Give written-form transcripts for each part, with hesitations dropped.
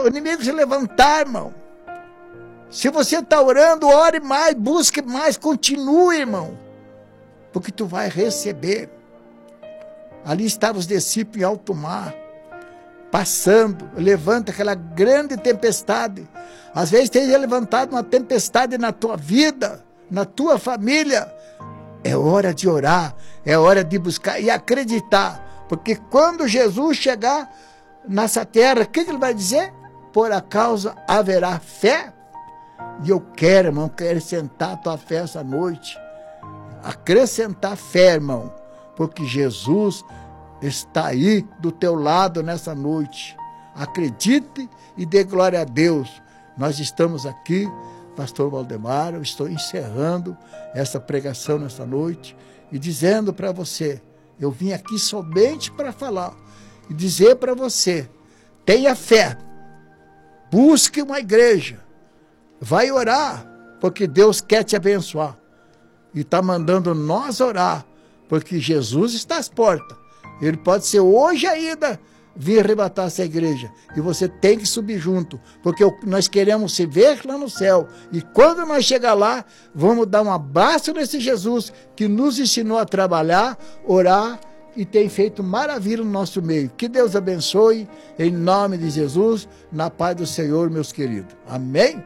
inimigo se levantar, irmão. Se você está orando, ore mais, busque mais, continue, irmão. Porque tu vai receber. Ali estavam os discípulos em alto mar, passando, levanta aquela grande tempestade. Às vezes tem levantado uma tempestade na tua vida, na tua família. É hora de orar, é hora de buscar e acreditar. Porque quando Jesus chegar nessa terra, o que ele vai dizer? Por acaso haverá fé? E eu quero, irmão, acrescentar a tua fé essa noite. Acrescentar fé, irmão. Porque Jesus está aí do teu lado nessa noite. Acredite e dê glória a Deus. Nós estamos aqui, pastor Valdemar, eu estou encerrando essa pregação nessa noite e dizendo para você, eu vim aqui somente para falar e dizer para você, tenha fé, busque uma igreja, vai orar, porque Deus quer te abençoar e está mandando nós orar, porque Jesus está às portas. Ele pode ser hoje ainda vir arrebatar essa igreja. E você tem que subir junto. Porque nós queremos se ver lá no céu. E quando nós chegar lá, vamos dar um abraço nesse Jesus que nos ensinou a trabalhar, orar e tem feito maravilha no nosso meio. Que Deus abençoe, em nome de Jesus, na paz do Senhor, meus queridos. Amém?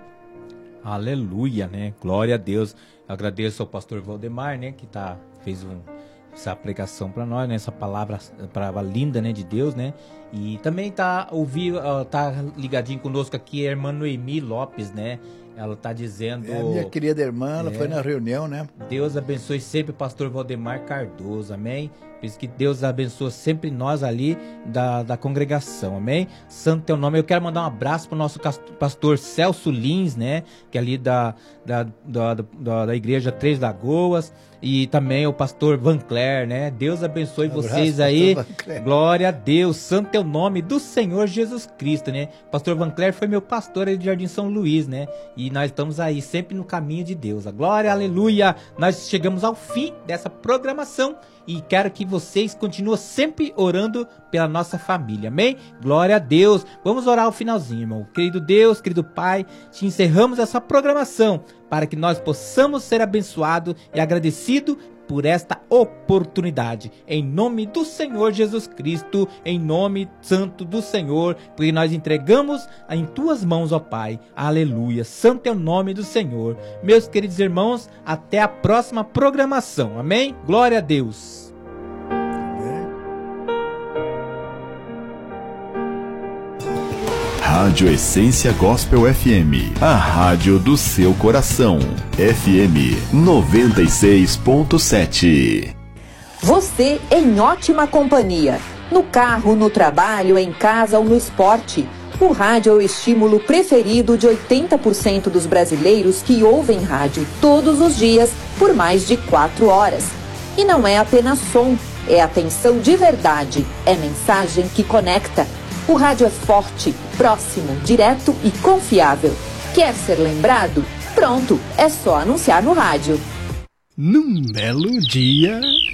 Aleluia, né? Glória a Deus. Eu agradeço ao pastor Valdemar, né? Que fez essa pregação para nós, né? Essa palavra linda, né, de Deus, né? E também tá ligadinho conosco aqui a irmã Noemi Lopes, né? Ela tá dizendo... minha querida irmã, ela foi na reunião, né? Deus abençoe sempre o pastor Valdemar Cardoso, amém? Diz que Deus abençoe sempre nós ali da congregação, amém? Santo é o nome. Eu quero mandar um abraço pro nosso pastor Celso Lins, né? Que é ali da igreja Três Lagoas. E também o pastor Van Cler, né? Deus abençoe vocês aí. Glória a Deus. Santo é o nome do Senhor Jesus Cristo, né? Pastor Van Cler foi meu pastor aí de Jardim São Luís, né? E nós estamos aí sempre no caminho de Deus. A glória, aleluia. Nós chegamos ao fim dessa programação e quero que vocês continuem sempre orando pela nossa família, amém? Glória a Deus. Vamos orar ao finalzinho, irmão. Querido Deus, querido Pai, te encerramos essa programação para que nós possamos ser abençoados e agradecidos por esta oportunidade, em nome do Senhor Jesus Cristo, em nome santo do Senhor, porque nós entregamos em tuas mãos, ó Pai, aleluia, santo é o nome do Senhor. Meus queridos irmãos, até a próxima programação, amém? Glória a Deus. Rádio Essência Gospel FM, a rádio do seu coração. FM 96.7. Você em ótima companhia. No carro, no trabalho, em casa ou no esporte. O rádio é o estímulo preferido de 80% dos brasileiros que ouvem rádio todos os dias por mais de 4 horas. E não é apenas som, é atenção de verdade, é mensagem que conecta. O rádio é forte, próximo, direto e confiável. Quer ser lembrado? Pronto, é só anunciar no rádio. Num belo dia...